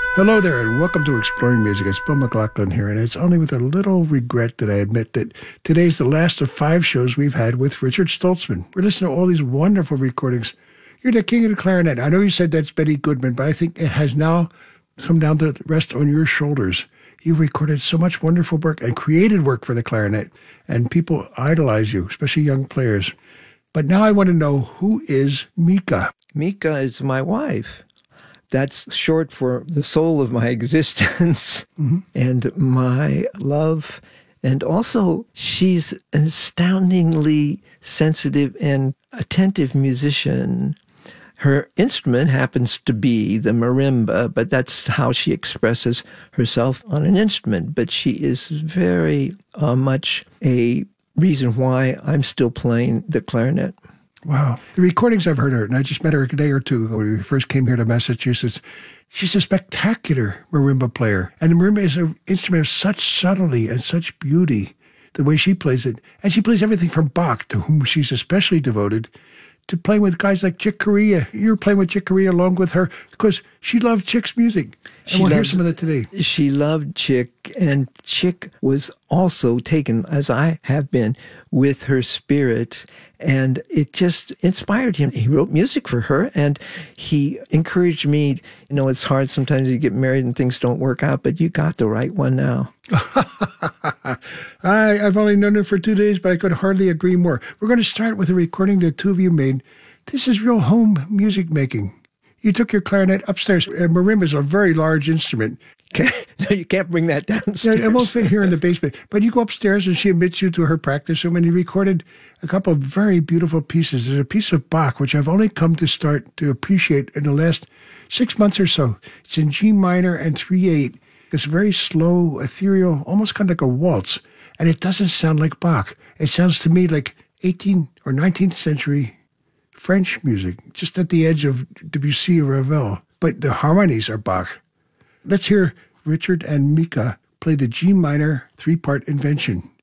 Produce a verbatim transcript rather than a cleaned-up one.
Hello there, and welcome to Exploring Music. It's Bill McLaughlin here, and it's only with a little regret that I admit that today's the last of five shows we've had with Richard Stoltzman. We're listening to all these wonderful recordings. You're the king of the clarinet. I know you said that's Betty Goodman, but I think it has now come down to rest on your shoulders. You've recorded so much wonderful work and created work for the clarinet, and people idolize you, especially young players. But now I want to know, who is Mika? Mika is my wife. That's short for the soul of my existence mm-hmm. and my love. And also, she's an astoundingly sensitive and attentive musician. Her instrument happens to be the marimba, but that's how she expresses herself on an instrument. But she is very uh, much a reason why I'm still playing the clarinet. Wow. The recordings I've heard her, and I just met her a day or two ago when we first came here to Massachusetts. She's a spectacular marimba player. And the marimba is an instrument of such subtlety and such beauty, the way she plays it. And she plays everything from Bach, to whom she's especially devoted, to playing with guys like Chick Corea. You're playing with Chick Corea along with her because she loved Chick's music. And she we'll loved, hear some of that today. She loved Chick, and Chick was also taken, as I have been, with her spirit. And it just inspired him. He wrote music for her, and he encouraged me. You know, it's hard sometimes you get married and things don't work out, but you got the right one now. I, I've only known her for two days, but I could hardly agree more. We're going to start with a recording the two of you made. This is real home music making. You took your clarinet upstairs. Uh, marimba is a very large instrument. No, you can't bring that downstairs. Yeah, it won't fit here in the basement. But you go upstairs and she admits you to her practice room, and you recorded a couple of very beautiful pieces. There's a piece of Bach, which I've only come to start to appreciate in the last six months or so. It's in G minor and three eight. It's very slow, ethereal, almost kind of like a waltz. And it doesn't sound like Bach. It sounds to me like eighteenth or nineteenth century French music, just at the edge of Debussy or Ravel. But the harmonies are Bach. Let's hear Richard and Mika play the G minor three-part invention.